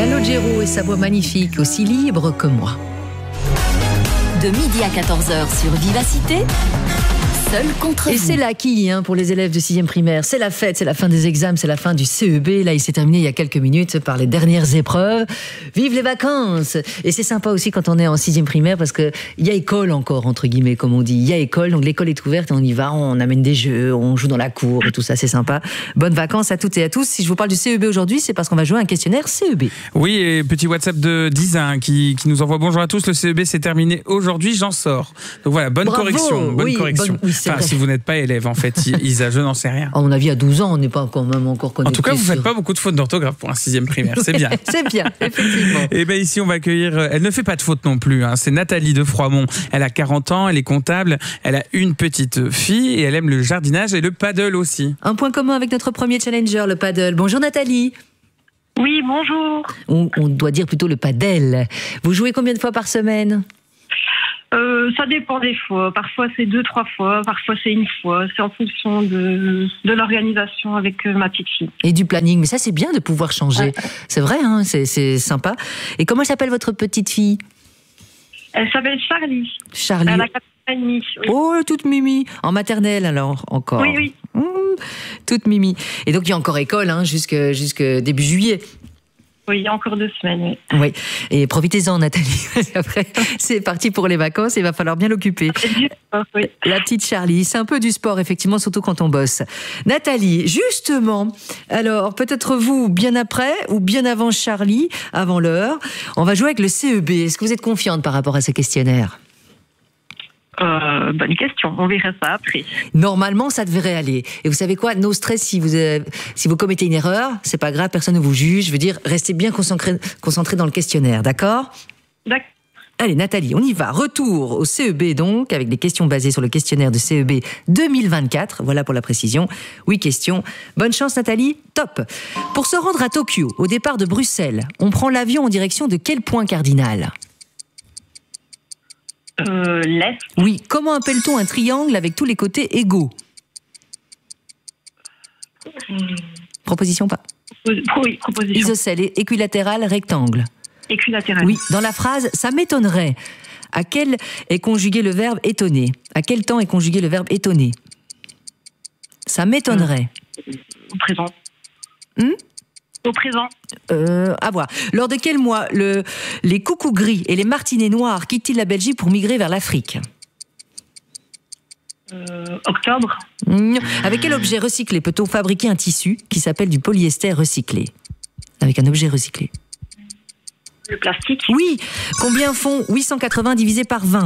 Calogero et sa voix magnifique, aussi libre que moi. De midi à 14h sur Vivacité, seul contre Et vous. c'est l'acquis pour les élèves de 6e primaire. C'est la fête, c'est la fin des examens, c'est la fin du CEB. Là, il s'est terminé il y a quelques minutes par les dernières épreuves. Vive les vacances! Et c'est sympa aussi quand on est en 6e primaire parce qu'il y a école encore, entre guillemets, comme on dit. Il y a école, donc l'école est ouverte et on y va, on amène des jeux, on joue dans la cour et tout ça, c'est sympa. Bonnes vacances à toutes et à tous. Si je vous parle du CEB aujourd'hui, c'est parce qu'on va jouer à un questionnaire CEB. Oui, et petit WhatsApp de Disa qui nous envoie bonjour à tous, le CEB s'est terminé aujourd'hui, j'en sors. Donc voilà, bonne Bravo. correction. Oui, correction. oui, c'est enfin, vrai. si vous n'êtes pas élève, en fait, Isa, je n'en sais rien. À mon avis, à 12 ans, on n'est pas quand même encore connecté. En tout cas, vous ne sur- faites pas beaucoup de fautes d'orthographe pour un 6e primaire, c'est bien. C'est bien, effectivement. Et bien ici, on va accueillir, elle ne fait pas de faute non plus, hein. C'est Nathalie de Froidmont. Elle a 40 ans, elle est comptable, elle a une petite fille et elle aime le jardinage et le paddle aussi. Un point commun avec notre premier challenger, le paddle. Bonjour Nathalie. Oui, bonjour. On doit dire plutôt le padel. Vous jouez combien de fois par semaine ? Ça dépend des fois. Parfois c'est 2-3 fois, parfois c'est une fois. C'est en fonction de l'organisation avec ma petite fille. Et du planning. Mais ça, c'est bien de pouvoir changer. C'est vrai, hein, c'est sympa. Et comment s'appelle votre petite fille ? Elle s'appelle Charlie. Charlie. Elle a 4 ans et demi. Oui. Oh, toute mimi. En maternelle alors, encore. Oui, oui. Toute mimi. Et donc, il y a encore école hein, jusque début juillet. Oui, il y a encore 2 semaines. Oui. Oui. Et profitez-en, Nathalie. Après, c'est parti pour les vacances. Il va falloir bien l'occuper. C'est du sport, oui. La petite Charlie, c'est un peu du sport, effectivement, surtout quand on bosse. Nathalie, justement, alors, peut-être vous, bien après ou bien avant Charlie, avant l'heure, on va jouer avec le CEB. Est-ce que vous êtes confiante par rapport à ce questionnaire ? Bonne question. On verra ça après. Normalement, ça devrait aller. Et vous savez quoi ? No stress si vous commettez une erreur, c'est pas grave, personne ne vous juge. Je veux dire, restez bien concentré dans le questionnaire, d'accord ? D'accord. Allez Nathalie, on y va. Retour au CEB donc, avec des questions basées sur le questionnaire de CEB 2024. Voilà pour la précision. 8 questions. Bonne chance Nathalie, top. Pour se rendre à Tokyo, au départ de Bruxelles, on prend l'avion en direction de quel point cardinal ? L'Est. Oui, comment appelle-t-on un triangle avec tous les côtés égaux ? Proposition pas. Oui, proposition. Isocèle, équilatéral, rectangle. Équilatéral. Oui, dans la phrase, ça m'étonnerait. À quel est conjugué le verbe étonner ? À quel temps est conjugué le verbe étonner ? Ça m'étonnerait. Au présent. Au présent. À voir. Lors de quel mois les coucous gris et les martinets noirs quittent-ils la Belgique pour migrer vers l'Afrique ? Octobre. Avec quel objet recyclé peut-on fabriquer un tissu qui s'appelle du polyester recyclé ? Avec un objet recyclé. Le plastique. Oui. Combien font 880 divisé par 20 ?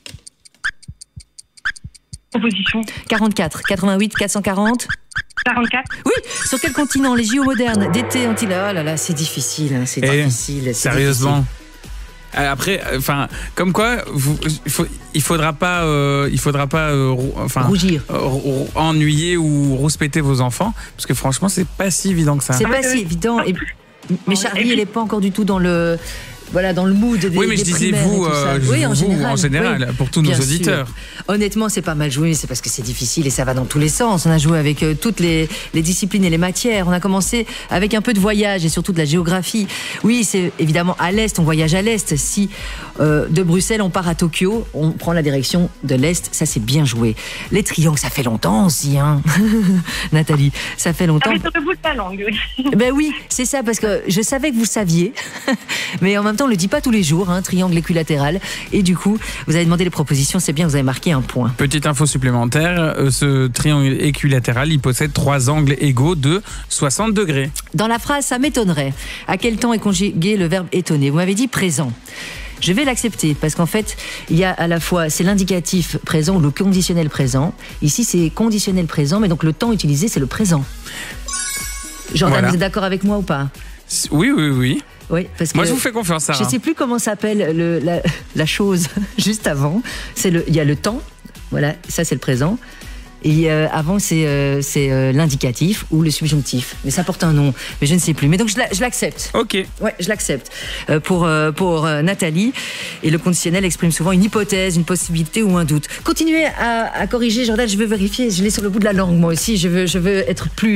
Proposition. 44, 88, 440 ? 44. Oui. Sur quel continent les JO modernes d'été ont-ils... Oh là là, c'est difficile, hein, c'est difficile. C'est Sérieusement. Après, enfin, comme quoi, il faudra pas, Rougir. ennuyer ou rouspéter vos enfants, parce que franchement, c'est pas si évident que ça. C'est pas si évident. Mais Charlie, elle est pas encore du tout dans le... Voilà, dans le mood des Oui, mais je des disais primaires et vous, tout ça. je Oui, dis en vous, général, oui. pour tous nos Bien auditeurs. sûr. Honnêtement, c'est pas mal joué, c'est parce que c'est difficile et ça va dans tous les sens. On a joué avec toutes les disciplines et les matières. On a commencé avec un peu de voyage et surtout de la géographie. Oui, c'est évidemment à l'Est, on voyage à l'Est. Si de Bruxelles, on part à Tokyo, on prend la direction de l'Est. Ça, c'est bien joué. Les triangles, ça fait longtemps aussi, hein. Nathalie, ça fait longtemps. Ça fait sur le bout de la langue, oui. Ben oui, c'est ça, parce que je savais que vous saviez, mais en même temps, on le dit pas tous les jours, hein, triangle équilatéral. Et du coup, vous avez demandé les propositions, c'est bien, vous avez marqué un point. Petite info supplémentaire, ce triangle équilatéral, il possède 3 angles égaux de 60 degrés. Dans la phrase, ça m'étonnerait. À quel temps est conjugué le verbe étonner ? Vous m'avez dit présent. Je vais l'accepter parce qu'en fait, il y a à la fois, c'est l'indicatif présent ou le conditionnel présent. Ici, c'est conditionnel présent, mais donc le temps utilisé, c'est le présent. Jordan, Voilà. vous êtes d'accord avec moi ou pas ? Oui, oui, oui. Oui, parce que Moi, je vous fais confiance, Sarah. je ne sais plus comment s'appelle la chose juste avant. Il y a le temps, voilà, ça c'est le présent. Et avant, c'est l'indicatif ou le subjonctif. Mais ça porte un nom, mais je ne sais plus. Mais donc, je l'accepte. Ok. Ouais, je l'accepte. Pour Nathalie. Et le conditionnel exprime souvent une hypothèse, une possibilité ou un doute. Continuez à corriger, Jordan, je veux vérifier. Je l'ai sur le bout de la langue, moi aussi. Je veux être plus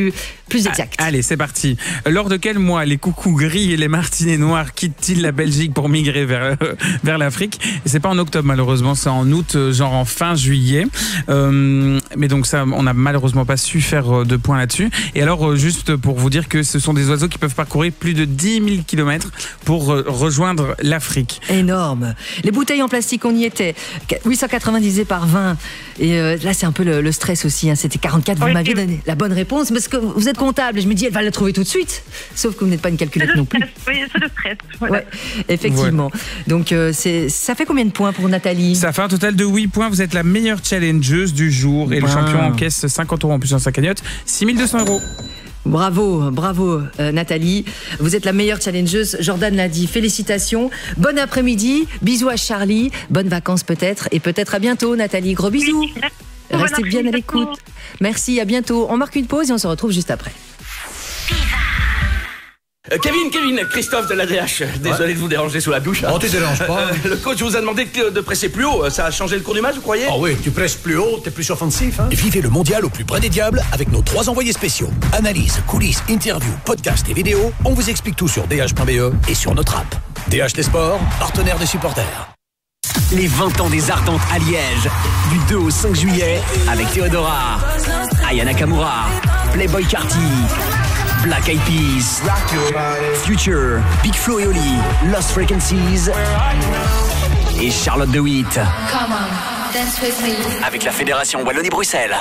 plus exact. Allez, c'est parti. Lors de quel mois les coucous gris et les martinets noirs quittent-ils la Belgique pour migrer vers l'Afrique? Et c'est pas en octobre malheureusement, c'est en août, genre en fin juillet. Mais donc ça, on n'a malheureusement pas su faire de points là-dessus. Et alors, juste pour vous dire que ce sont des oiseaux qui peuvent parcourir plus de 10 000 km pour rejoindre l'Afrique. Énorme. Les bouteilles en plastique, on y était. 890 divisé par 20. Et là, c'est un peu le stress aussi. Hein. C'était 44. Vous m'aviez donné la bonne réponse parce que vous êtes comptable. Et je me dis, elle va la trouver tout de suite. Sauf que vous n'êtes pas une calculette non plus. Oui, c'est le stress. Voilà. Ouais, effectivement. Voilà. Donc, ça fait combien de points pour Nathalie? Ça fait un total de 8 points. Vous êtes la meilleure challengeuse du jour. Et le champion encaisse 50 € en plus dans sa cagnotte. 6 200 €. Bravo, bravo Nathalie. Vous êtes la meilleure challengeuse. Jordan l'a dit. Félicitations. Bon après-midi. Bisous à Charlie. Bonnes vacances peut-être. Et peut-être à bientôt Nathalie. Gros bisous. Restez bien à l'écoute. Merci, à bientôt. On marque une pause et on se retrouve juste après. Kevin, Christophe de l'ADH. Désolé de vous déranger sous la douche. Oh, tu déranges pas. Le coach vous a demandé de presser plus haut. Ça a changé le cours du match, vous croyez? Ah oui, tu presses plus haut, t'es plus offensif. Hein. Vivez le mondial au plus près des diables avec nos 3 envoyés spéciaux. Analyse, coulisses, interviews, podcasts et vidéos. On vous explique tout sur dh.be et sur notre app. DH Les Sports, partenaire des supporters. Les 20 ans des Ardentes à Liège, du 2 au 5 juillet, avec Théodora, Aya Nakamura, Playboy Carti, Black Eyed Peas, Future, Big Flo et Oli, Lost Frequencies et Charlotte de Witt. Avec la Fédération Wallonie-Bruxelles.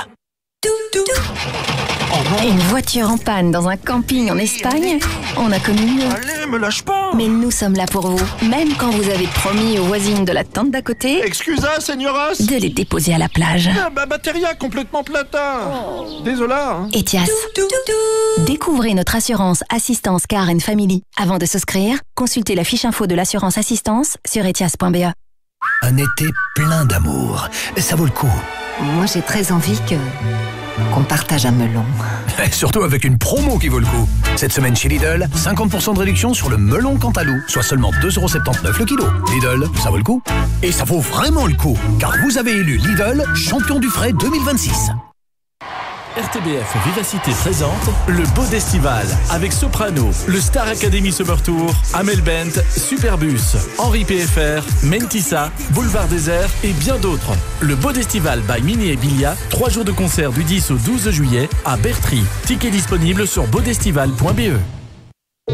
Une voiture en panne dans un camping en Espagne, on a connu mieux. Allez, me lâche pas. Mais nous sommes là pour vous, même quand vous avez promis aux voisines de la tente d'à côté Excusa, señoras. de les déposer à la plage. Ma batterie complètement plata. Désolá. Hein. Etias. Découvrez notre assurance Assistance Car and Family. Avant de souscrire, consultez la fiche info de l'assurance assistance sur etias.be. Un été plein d'amour. Ça vaut le coup. Moi, j'ai très envie qu'on partage un melon. Surtout avec une promo qui vaut le coup. Cette semaine chez Lidl, 50% de réduction sur le melon Cantalou, soit seulement 2,79 € le kilo. Lidl, ça vaut le coup. Et ça vaut vraiment le coup, car vous avez élu Lidl champion du frais 2026. RTBF Vivacité présente le Beau Destival avec Soprano, le Star Academy Summer Tour, Amel Bent, Superbus, Henri PFR, Mentissa, Boulevard Désert et bien d'autres. Le Beau Destival by Mini et Bilia, 3 jours de concert du 10 au 12 juillet à Bertry. Tickets disponibles sur beaudestival.be.